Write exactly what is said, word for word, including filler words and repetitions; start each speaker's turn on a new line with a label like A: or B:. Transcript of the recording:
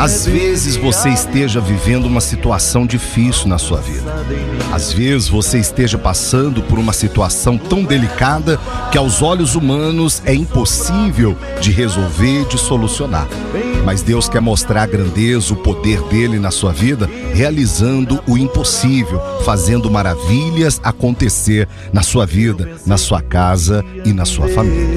A: Às vezes você esteja vivendo uma situação difícil na sua vida. Às vezes você esteja passando por uma situação tão delicada que aos olhos humanos é impossível de resolver, de solucionar. Mas Deus quer mostrar a grandeza, o poder dele na sua vida, realizando o impossível, fazendo maravilhas acontecer na sua vida, na sua casa e na sua família.